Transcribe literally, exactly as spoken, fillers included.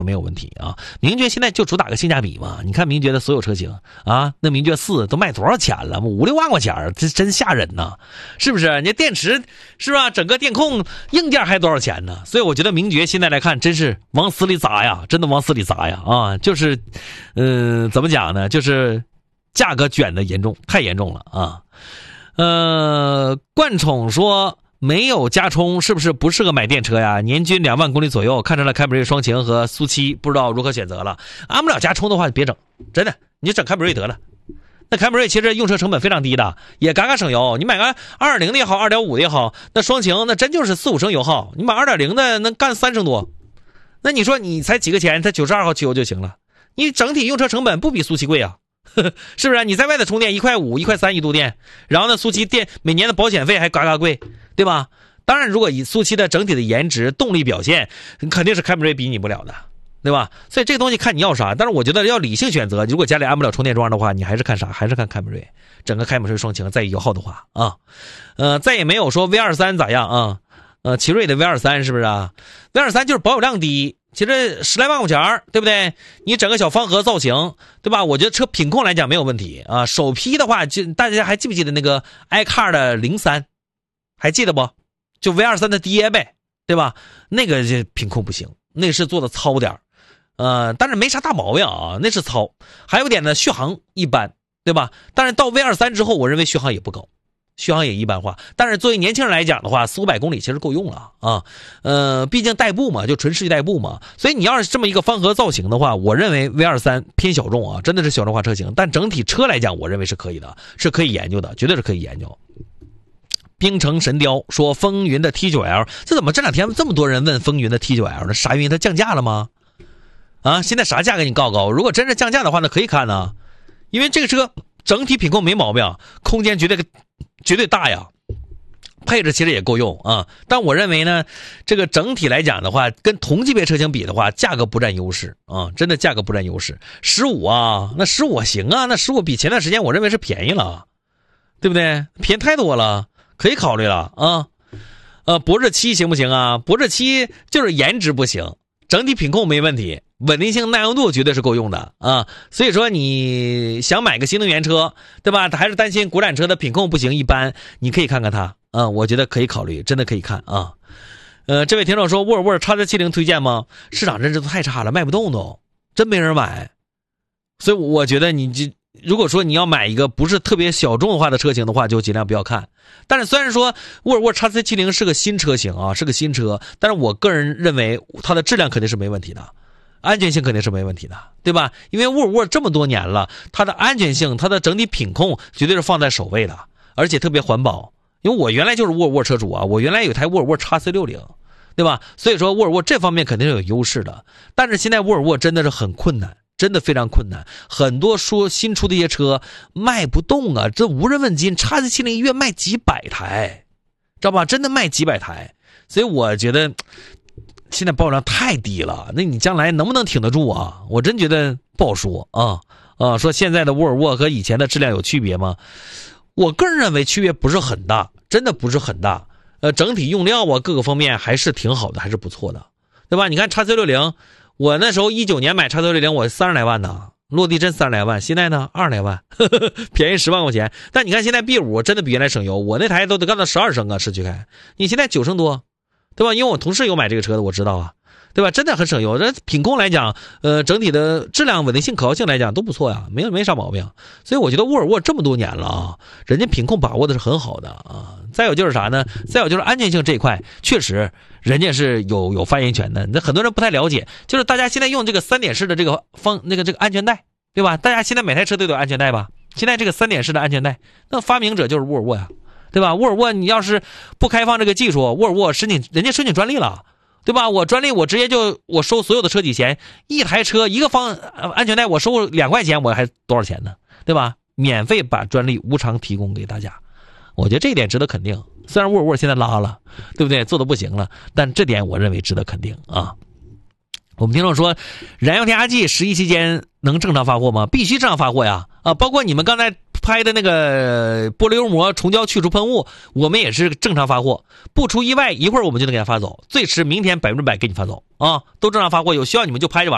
没有问题啊。名爵现在就主打个性价比嘛，你看名爵的所有车型啊，那名爵四都卖多少钱了？五六万块钱，这真吓人呐，是不是？你电池是吧？整个电控硬件还多少钱呢？所以我觉得名爵现在来看，真是往死里砸呀，真的往死里砸呀啊！就是，嗯、呃，怎么讲呢？就是价格卷的严重，太严重了啊。呃，冠宠说。没有加充是不是不适合买电车呀？年均两万公里左右，看成了凯美瑞双擎和苏七，不知道如何选择了。安不了加充的话别整，真的，你就整凯美瑞得了。那凯美瑞其实用车成本非常低的，也嘎嘎省油。你买个 二点零 的也好 二点五 的也好，那双擎那真就是四五升油耗，你买 二点零 的能干三升多。那你说你才几个钱，才九十二号汽油就行了，你整体用车成本不比苏七贵啊。是不是？你在外头充电一块五、一块三一度电，然后呢，苏七电每年的保险费还嘎嘎贵，对吧？当然，如果以苏七的整体的颜值、动力表现，肯定是凯美瑞比拟不了的，对吧？所以这个东西看你要啥，但是我觉得要理性选择。如果家里安不了充电桩的话，你还是看啥？还是看凯美瑞。整个凯美瑞双擎在油耗的话啊，呃，再也没有说 V 二十三 咋样啊？呃，奇瑞的 V 二十三 是不是啊 ？V 二十三 就是保有量低。其实十来万块钱，对不对？你整个小方盒造型，对吧？我觉得车品控来讲没有问题啊。首批的话，就大家还记不记得那个 iCar 的零三，还记得不？就 V 二十三 的爹呗，对吧？那个这品控不行，内饰做的糙点呃，但是没啥大毛病啊，那是糙。还有点呢，续航一般，对吧？但是到 V 二十三 之后，我认为续航也不高。续航也一般化，但是作为年轻人来讲的话，四五百公里其实够用了啊。呃，毕竟代步嘛，就纯世纪代步嘛，所以你要是这么一个方盒造型的话，我认为 V 二十三 偏小众啊，真的是小众化车型。但整体车来讲，我认为是可以的，是可以研究的，绝对是可以研究。冰城神雕说风云的 T 九 L， 这怎么这两天这么多人问风云的 T 九 L 呢？啥原因？它降价了吗？啊，现在啥价给你告告？如果真是降价的话，那可以看呢，因为这个车整体品控没毛病，空间绝对绝对大呀，配置其实也够用啊。但我认为呢，这个整体来讲的话，跟同级别车型比的话，价格不占优势啊，真的价格不占优势。十五啊，那十五行啊，那十五比前段时间我认为是便宜了，对不对？便宜太多了，可以考虑了啊。呃，博智七行不行啊？博智七就是颜值不行，整体品控没问题。稳定性耐用度绝对是够用的啊，所以说你想买个新能源车，对吧？还是担心国产车的品控不行一般，你可以看看它啊，我觉得可以考虑，真的可以看啊。呃，这位听众说沃尔沃 X C 七零 推荐吗？市场认知都太差了，卖不动都，真没人买。所以我觉得你就如果说你要买一个不是特别小众化的车型的话，就尽量不要看。但是虽然说沃尔沃 X C 七零 是个新车型啊，是个新车，但是我个人认为它的质量肯定是没问题的。安全性肯定是没问题的，对吧？因为沃尔沃这么多年了，它的安全性、它的整体品控绝对是放在首位的，而且特别环保。因为我原来就是沃尔沃车主啊，我原来有台沃尔沃 X C 六十，对吧？所以说沃尔沃这方面肯定是有优势的。但是现在沃尔沃真的是很困难，真的非常困难。很多说新出的一些车卖不动啊，这无人问津 ，X C 七零 一月卖几百台，知道吧？真的卖几百台，所以我觉得。现在保有量太低了，那你将来能不能挺得住啊？我真觉得不好说啊啊！说现在的沃尔沃和以前的质量有区别吗？我个人认为区别不是很大，真的不是很大。呃，整体用料啊，各个方面还是挺好的，还是不错的，对吧？你看 X C 六十，我那时候一九年买 X C 六十，我三十来万呢，落地真三十来万，现在呢二十来万，呵呵，便宜十万块钱。但你看现在 B 五 真的比原来省油，我那台都得干到十二升啊，市区开，你现在九升多。对吧？因为我同事有买这个车的，我知道啊，对吧？真的很省油。这品控来讲，呃，整体的质量、稳定性、可靠性来讲都不错呀，没没啥毛病。所以我觉得沃尔沃这么多年了啊，人家品控把握的是很好的啊。再有就是啥呢？再有就是安全性这一块，确实人家是有有发言权的。那很多人不太了解，就是大家现在用这个三点式的这个方那个这个安全带，对吧？大家现在每台车都有安全带吧？现在这个三点式的安全带，那发明者就是沃尔沃呀。对吧？沃尔沃，你要是不开放这个技术，沃尔沃申请人家申请专利了，对吧？我专利我直接就我收所有的车企钱，一台车一个方安全带我收两块钱，我还多少钱呢？对吧？免费把专利无偿提供给大家，我觉得这一点值得肯定。虽然沃尔沃现在拉了，对不对？做的不行了，但这点我认为值得肯定啊。我们听众说，燃油添加剂十一期间能正常发货吗？必须正常发货呀！啊，包括你们刚才拍的那个玻璃油膜虫胶去除喷雾，我们也是正常发货，不出意外，一会儿我们就能给它发走，最迟明天百分之百给你发走啊！都正常发货，有需要你们就拍着玩。